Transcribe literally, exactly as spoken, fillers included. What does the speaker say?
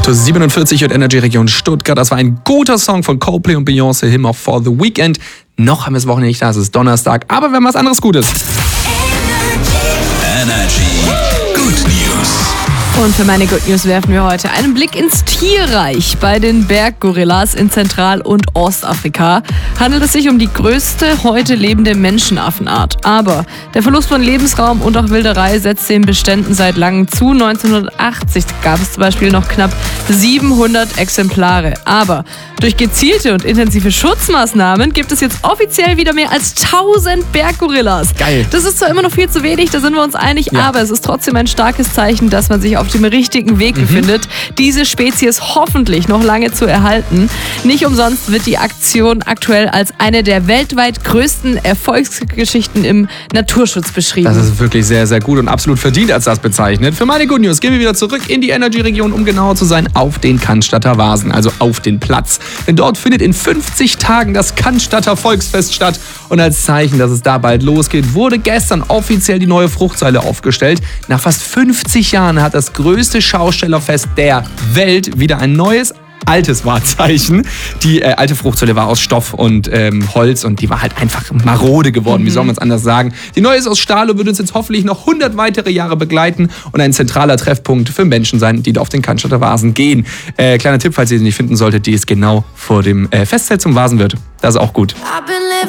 acht Uhr siebenundvierzig und Energy Region Stuttgart. Das war ein guter Song von Coldplay und Beyoncé, Him of For The Weekend. Noch haben wir das Wochenende nicht da, es ist Donnerstag, aber wir haben was anderes Gutes. Energy Good News. Und für meine Good News werfen wir heute einen Blick ins Tierreich. Bei den Berggorillas in Zentral- und Ostafrika handelt es sich um die größte heute lebende Menschenaffenart. Aber der Verlust von Lebensraum und auch Wilderei setzt den Beständen seit langem zu. neunzehnhundertachtzig gab es zum Beispiel noch knapp siebenhundert Exemplare. Aber durch gezielte und intensive Schutzmaßnahmen gibt es jetzt offiziell wieder mehr als tausend Berggorillas. Geil. Das ist zwar immer noch viel zu wenig, da sind wir uns einig, Ja. aber es ist trotzdem ein starkes Zeichen, dass man sich auf dem richtigen Weg befindet, diese Spezies hoffentlich noch lange zu erhalten. Nicht umsonst wird die Aktion aktuell als eine der weltweit größten Erfolgsgeschichten im Naturschutz beschrieben. Das ist wirklich sehr, sehr gut und absolut verdient als das bezeichnet. Für meine Good News gehen wir wieder zurück in die Energy-Region, um genauer zu sein, auf den Cannstatter Vasen, also auf den Platz. Denn dort findet in fünfzig Tagen das Cannstatter Volksfest statt. Und als Zeichen, dass es da bald losgeht, wurde gestern offiziell die neue Fruchtsäule aufgestellt. Nach fast fünfzig Jahren hat das größte Schaustellerfest der Welt wieder ein neues, altes Wahrzeichen. Die äh, alte Fruchtsäule war aus Stoff und ähm, Holz und die war halt einfach marode geworden. Mhm. Wie soll man es anders sagen? Die neue ist aus Stahl und wird uns jetzt hoffentlich noch hundert weitere Jahre begleiten und ein zentraler Treffpunkt für Menschen sein, die da auf den Cannstatter Vasen gehen. Äh, kleiner Tipp, falls ihr sie nicht finden solltet, die ist genau vor dem äh, Festzelt zum Vasenwirt. Das ist auch gut.